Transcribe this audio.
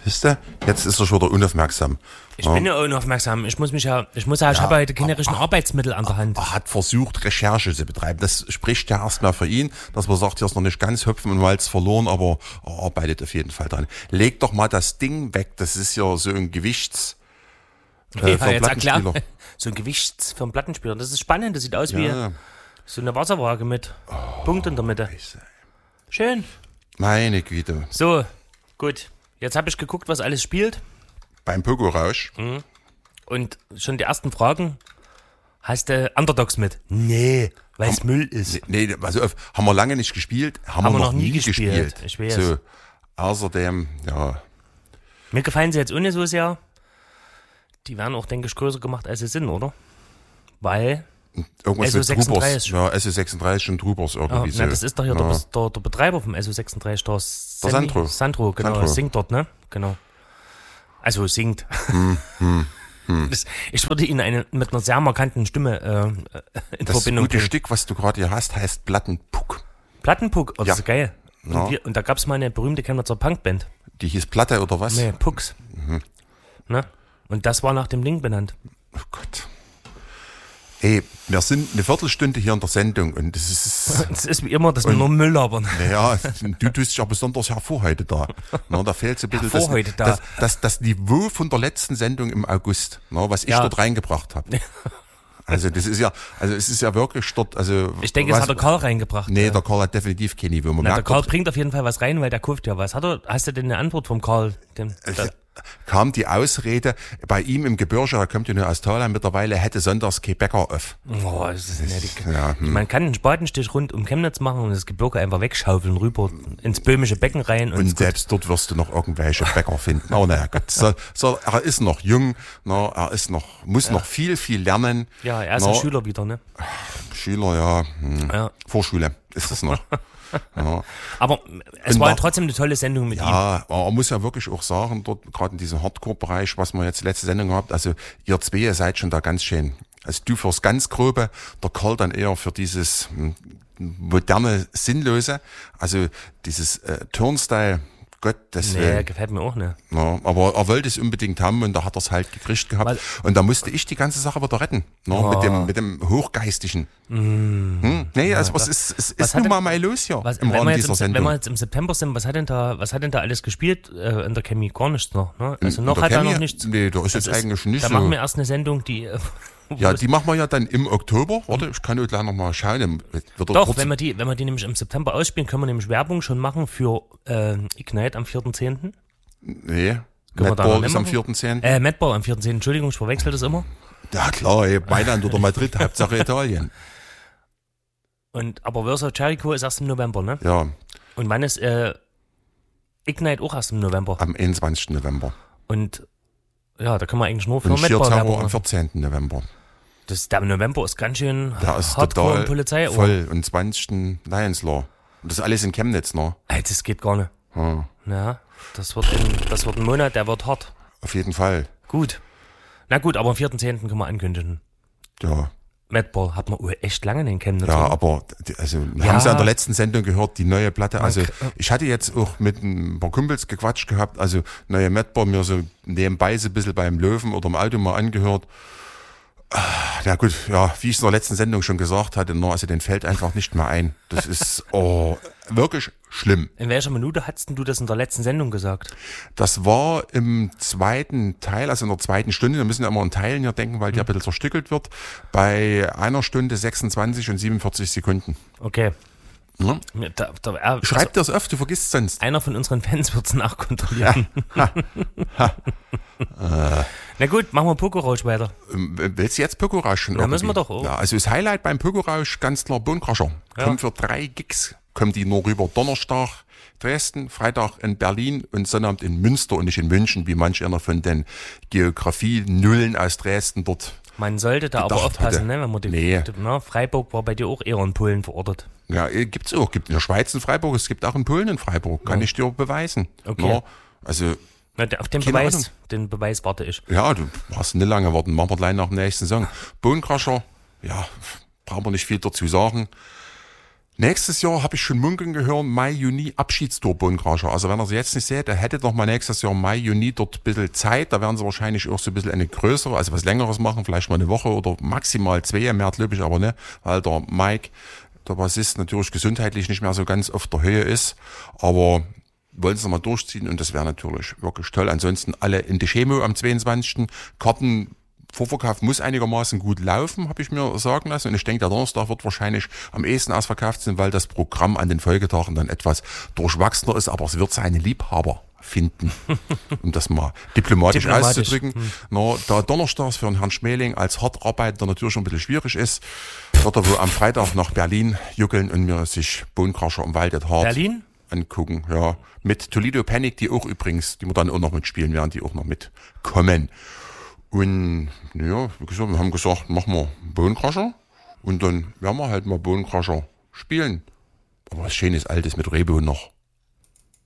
Siehst du? Jetzt ist er schon wieder unaufmerksam. Ich bin ja unaufmerksam. Ich habe heute keine richtigen Arbeitsmittel an der Hand. Er hat versucht, Recherche zu betreiben. Das spricht ja erstmal für ihn, dass man sagt, hier ist noch nicht ganz Hüpfen und Malz verloren, aber er arbeitet auf jeden Fall dran. Leg doch mal das Ding weg. Das ist ja so ein Gewichts... für einen Plattenspieler. So ein Gewichts für einen Plattenspieler. Das ist spannend. Das sieht aus wie so eine Wasserwaage mit Punkt in der Mitte. Schön. Meine Güte. So, gut. Jetzt habe ich geguckt, was alles spielt. Beim Pogo-Rausch. Und schon die ersten Fragen. Hast du Underdogs mit? Nee, weil es Müll ist. Nee, also haben wir lange nicht gespielt. Haben wir noch nie gespielt. Ich weiß. So, außerdem, ja. Mir gefallen sie jetzt ohne so sehr. Die werden auch, denke ich, größer gemacht, als sie sind, oder? Weil irgendwas SO36. Ja, SO36 und Trubers irgendwie so. Das ist doch hier der Betreiber vom SO36, der Sandro. Sandro, genau, Sandro. singt dort, ne? Genau. Also singt. Ich würde ihn mit einer sehr markanten Stimme in Das Verbindung gute bringen. Stück, was du gerade hier hast, heißt Plattenpuck. Plattenpuck, das ist geil. Ja. Und da gab es mal eine berühmte Chemnitzer Punkband. Die hieß Platte oder was? Nee, Pucks. Ne? Und das war nach dem Ding benannt. Oh Gott. Ey, wir sind eine Viertelstunde hier in der Sendung und das ist... Es ist wie immer, dass wir nur Müll labern. Naja, du tust dich ja besonders hervor heute da. Na, da fehlt so ein bisschen das Niveau von der letzten Sendung im August, was ich dort reingebracht habe. Also es ist ja wirklich dort, also... Ich denke, es hat der Karl reingebracht. Nee, der Karl hat definitiv kein Niveau. Der Karl bringt auf jeden Fall was rein, weil der kauft ja was. Hast du denn eine Antwort vom Karl? Kam die Ausrede, bei ihm im Gebirge, er kommt ja nur aus Thailand mittlerweile, hätte sonntags kein Bäcker auf. Oh, das ist nett. Ja, Man kann einen Spatenstich rund um Chemnitz machen und das Gebirge einfach wegschaufeln, rüber ins böhmische Becken rein. Und selbst dort wirst du noch irgendwelche Bäcker finden. Aber naja, Gott. Er ist noch jung, muss noch viel, viel lernen. Ja, er ist ein Schüler wieder, ne? Schüler, ja. Vorschule ist es noch. Ja. Aber es war trotzdem eine tolle Sendung mit ihm. Ja, aber man muss ja wirklich auch sagen, dort gerade in diesem Hardcore-Bereich, was wir jetzt letzte Sendung gehabt, also ihr zwei seid schon da ganz schön. Also du fürs ganz Grobe, der Karl dann eher für dieses moderne, Sinnlose, also dieses Turnstyle, Gottes Willen. Nee, gefällt mir auch nicht. Ja, aber er wollte es unbedingt haben und da hat er es halt gekriegt gehabt. Und da musste ich die ganze Sache wieder retten. Mit dem Hochgeistigen. Nee, also es ist nun mal los hier im Rahmen dieser Sendung. Wenn wir jetzt im September sind, was hat denn da alles gespielt in der Chemie? Gar nichts noch, ne? Also noch hat er noch nichts. Nee, da ist jetzt eigentlich nicht da so. Da machen wir erst eine Sendung, die... Ja, die machen wir ja dann im Oktober. Warte, ich kann gleich noch mal schauen. Doch, wenn wir die nämlich im September ausspielen, können wir nämlich Werbung schon machen für Ignite am 4.10. Nee, Madball ist am 4.10. Madball am 4.10. Entschuldigung, ich verwechsel das immer. Ja klar, Mailand oder Madrid, Hauptsache Italien. Aber Versa Jericho ist erst im November, ne? Ja. Und wann ist Ignite auch erst im November? Am 21. November. Und ja, da können wir eigentlich nur für Madball Werbung am 14. November. Der November ist ganz schön ist hardcore total Polizei. Voll. Und 20. Lions Law. Und das alles in Chemnitz, ne? Das geht gar nicht. Hm. Ja, das wird ein Monat, der wird hart. Auf jeden Fall. Gut. Na gut, aber am 4.10. können wir ankündigen. Ja. Madball hat man echt lange in den Chemnitz. Ja, aber wir haben es ja in der letzten Sendung gehört, die neue Platte. Also ich hatte jetzt auch mit ein paar Kumpels gequatscht gehabt, also neue Madball mir so nebenbei so ein bisschen beim Löwen oder im Auto mal angehört. Ja gut, ja, wie ich es in der letzten Sendung schon gesagt hatte, also den fällt einfach nicht mehr ein. Das ist wirklich schlimm. In welcher Minute hattest du das in der letzten Sendung gesagt? Das war im zweiten Teil, also in der zweiten Stunde. Wir müssen ja immer in Teilen hier denken, weil die ein bisschen zerstückelt wird. Bei 1 Stunde 26 und 47 Sekunden. Okay. Ja? Schreib dir das öfter, du vergisst es sonst. Einer von unseren Fans wird es nachkontrollieren. Na gut, machen wir Pokerausch weiter. Willst du jetzt Pokerausch schon? Da müssen wir doch auch. Ja, also das Highlight beim Pokerausch, ganz klar Bonecrusher. Ja. Kommt für 3 Gigs, kommt die nur rüber. Donnerstag Dresden, Freitag in Berlin und Sonnabend in Münster und nicht in München, wie manch einer von den Geografie-Nullen aus Dresden dort. Man sollte da aber aufpassen, ne? Wenn man Freiburg war bei dir auch eher in Polen verortet. Ja, gibt's auch. Gibt in der Schweiz in Freiburg, es gibt auch in Polen in Freiburg. Kann ich dir beweisen. Okay. Ja, also auf den Beweis warte ich. Ja, du brauchst nicht lange warten. Machen wir gleich nach dem nächsten Song. Bonecrusher, ja, brauchen wir nicht viel dazu sagen. Nächstes Jahr habe ich schon munkeln gehört, Mai, Juni, Abschiedstour Bohnenkrascher. Also wenn ihr sie jetzt nicht seht, der hätte doch mal nächstes Jahr Mai, Juni dort ein bisschen Zeit. Da werden sie wahrscheinlich auch so ein bisschen eine größere, also was Längeres machen, vielleicht mal eine Woche oder maximal 2, mehr glaube ich aber nicht, weil der Mike, der Bassist, natürlich gesundheitlich nicht mehr so ganz auf der Höhe ist. Aber wollen sie mal durchziehen und das wäre natürlich wirklich toll. Ansonsten alle in die Chemo am 22. Karten. Vorverkauf muss einigermaßen gut laufen, habe ich mir sagen lassen. Und ich denke, der Donnerstag wird wahrscheinlich am ehesten ausverkauft sein, weil das Programm an den Folgetagen dann etwas durchwachsener ist. Aber es wird seine Liebhaber finden, um das mal diplomatisch auszudrücken. Da Donnerstags für den Herrn Schmeling als Hartarbeiter natürlich ein bisschen schwierig ist, wird er wohl am Freitag nach Berlin juckeln und mir sich Bohnenkrascher im Wald hart Berlin? Angucken. Ja, mit Toledo Panic, die auch übrigens, die wir dann auch noch mitspielen werden, die auch noch mitkommen. Und ja, wie gesagt, wir haben gesagt, machen wir Bohnenkrascher und dann werden wir halt mal Bohnenkrascher spielen. Aber was Schönes Altes mit Rehbohnen noch.